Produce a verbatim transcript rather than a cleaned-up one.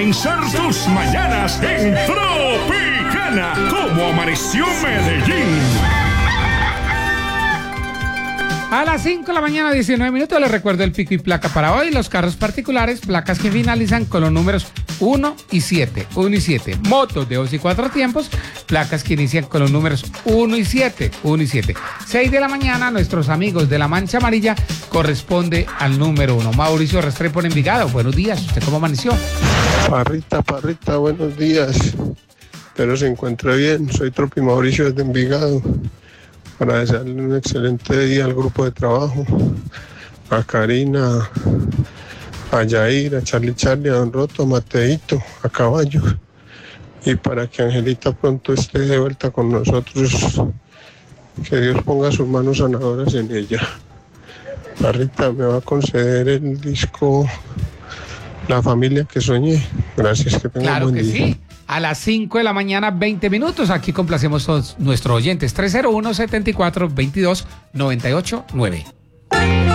comenzar tus mañanas en Tropicana. ¿Cómo amaneció Medellín? A las cinco de la mañana, diecinueve minutos, les recuerdo el pico y placa para hoy. Los carros particulares, placas que finalizan con los números uno y siete. uno y siete. Motos de dos y cuatro tiempos, placas que inician con los números uno y siete. uno y siete. seis de la mañana, nuestros amigos de la Mancha Amarilla corresponde al número uno. Mauricio Restrepo en Envigado. Buenos días. ¿Usted cómo amaneció? Parrita, Parrita, buenos días. Espero se encuentre bien. Soy Tropi Mauricio desde Envigado. Para desearle un excelente día al grupo de trabajo, a Karina, a Yair, a Charlie Charlie, a Don Roto, a Mateito, a Caballo, y para que Angelita pronto esté de vuelta con nosotros, que Dios ponga sus manos sanadoras en ella. Parrita, me va a conceder el disco La Familia que Soñé. Gracias, que tenga Claro un buen que día. sí. A las cinco de la mañana, veinte minutos. Aquí complacemos a todos nuestros oyentes. tres cero uno, setenta y cuatro, veintidós, noventa y ocho, nueve.